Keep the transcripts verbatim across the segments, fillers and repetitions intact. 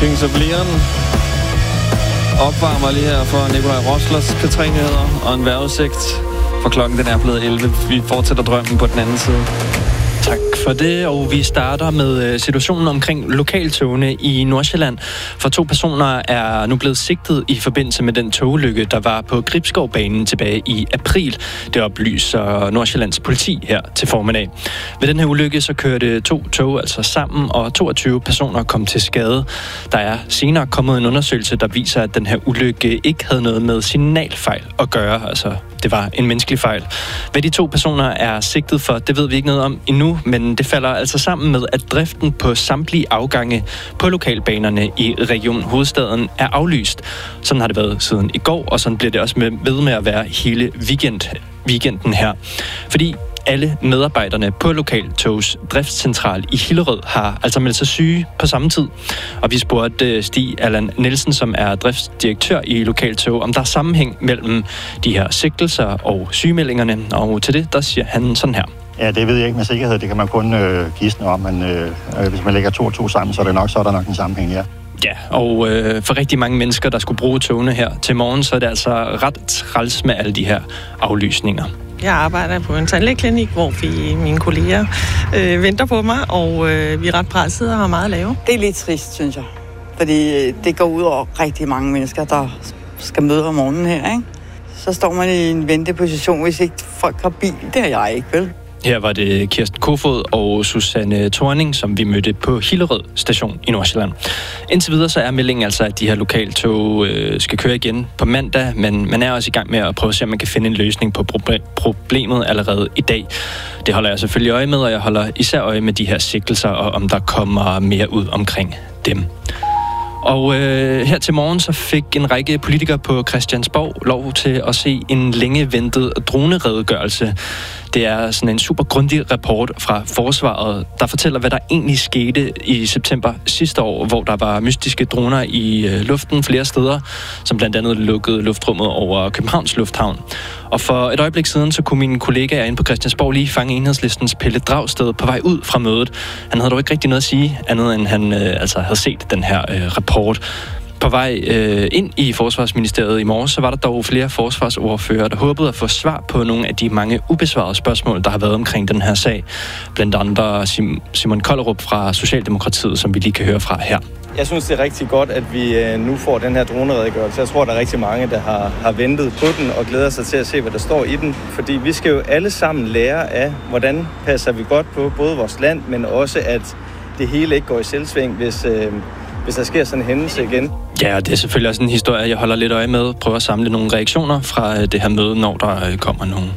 Kings of Leon opvarmer lige her for Nikolaj Roslers P tre-nyheder og en vejrudsigt, for klokken den er blevet elleve. Vi fortsætter drømmen på den anden side. Tak for det, og vi starter med situationen omkring lokaltogene i Nordsjælland. For to personer er nu blevet sigtet i forbindelse med den togulykke, der var på Gribskovbanen tilbage i april. Det oplyser Nordsjællands politi her til formiddag. Ved den her ulykke så kørte to tog altså sammen, og toogtyve personer kom til skade. Der er senere kommet en undersøgelse, der viser, at den her ulykke ikke havde noget med signalfejl at gøre. Altså, det var en menneskelig fejl. Hvad de to personer er sigtet for, det ved vi ikke noget om endnu, men det falder altså sammen med, at driften på samtlige afgange på lokalbanerne i Region Hovedstaden er aflyst. Sådan har det været siden i går, og sådan bliver det også med, ved med at være hele weekend, weekenden her. Fordi alle medarbejderne på Lokaltogs driftscentral i Hillerød har altså meldt sig syge på samme tid. Og vi spurgte Stig Allan Nielsen, som er driftsdirektør i Lokaltog, om der er sammenhæng mellem de her sigtelser og sygemeldingerne. Og til det, der siger han sådan her. Ja, det ved jeg ikke med sikkerhed. Det kan man kun øh, gisne om, men øh, hvis man lægger to og to sammen, så er, det nok, så er der nok en sammenhæng, ja. Ja, og øh, for rigtig mange mennesker, der skulle bruge togene her til morgen, så er det altså ret træls med alle de her aflysninger. Jeg arbejder på en tandlægeklinik, hvor vi, mine kolleger øh, venter på mig, og øh, vi er ret pressede og har meget at lave. Det er lidt trist, synes jeg. Fordi det går ud over rigtig mange mennesker, der skal møde om morgenen her, ikke? Så står man i en venteposition, hvis ikke folk har bil. Det har jeg ikke, vel? Her var det Kirsten Kofod og Susanne Thorning, som vi mødte på Hillerød station i Nordsjælland. Indtil videre så er meldingen altså, at de her lokaltog øh, skal køre igen på mandag, men man er også i gang med at prøve at se, om man kan finde en løsning på problemet allerede i dag. Det holder jeg selvfølgelig øje med, og jeg holder især øje med de her sigtelser, og om der kommer mere ud omkring dem. Og øh, her til morgen så fik en række politikere på Christiansborg lov til at se en længe ventet droneredegørelse. Det er sådan en super grundig rapport fra Forsvaret, der fortæller, hvad der egentlig skete i september sidste år, hvor der var mystiske droner i øh, luften flere steder, som blandt andet lukkede luftrummet over Københavns Lufthavn. Og for et øjeblik siden, så kunne mine kollegaer inde på Christiansborg lige fange Enhedslistens Pelle Dragsted på vej ud fra mødet. Han havde dog ikke rigtig noget at sige, andet end han øh, altså havde set den her øh, rapport. På vej øh, ind i Forsvarsministeriet i morges, så var der dog flere forsvarsordfører, der håbede at få svar på nogle af de mange ubesvarede spørgsmål, der har været omkring den her sag. Blandt andre Sim- Simon Kollerup fra Socialdemokratiet, som vi lige kan høre fra her. Jeg synes, det er rigtig godt, at vi øh, nu får den her droneredegørelse. Jeg tror, der er rigtig mange, der har, har ventet på den og glæder sig til at se, hvad der står i den. Fordi vi skal jo alle sammen lære af, hvordan passer vi godt på både vores land, men også at det hele ikke går i selvsving, hvis... Øh, hvis der sker sådan en hændelse igen. Ja, det er selvfølgelig også en historie, jeg holder lidt øje med. Prøver at samle nogle reaktioner fra det her møde, når der kommer nogen.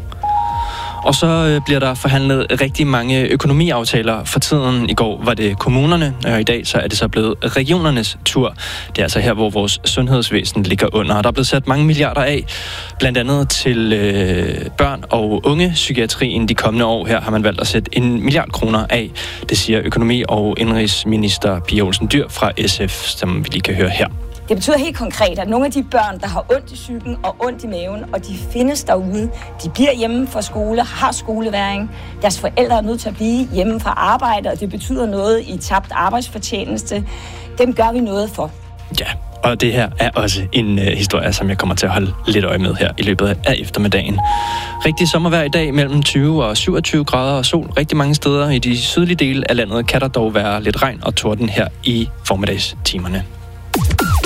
Og så øh, bliver der forhandlet rigtig mange økonomiaftaler for tiden. I går var det kommunerne, og i dag så er det så blevet regionernes tur. Det er altså her, hvor vores sundhedsvæsen ligger under. Og der er blevet sat mange milliarder af, blandt andet til øh, børn- og unge-psykiatrien de kommende år. Her har man valgt at sætte en milliard kroner af. Det siger økonomi- og indrigsminister Pia Olsen Dyhr fra S F, som vi lige kan høre her. Det betyder helt konkret, at nogle af de børn, der har ondt i psyken og ondt i maven, og de findes derude, de bliver hjemme fra skole, har skoleværing. Deres forældre er nødt til at blive hjemme fra arbejde, og det betyder noget i tabt arbejdsfortjeneste. Dem gør vi noget for. Ja, og det her er også en øh, historie, som jeg kommer til at holde lidt øje med her i løbet af eftermiddagen. Rigtig sommervejr i dag mellem tyve og syvogtyve grader og sol rigtig mange steder. I de sydlige dele af landet kan der dog være lidt regn og torden her i formiddagstimerne.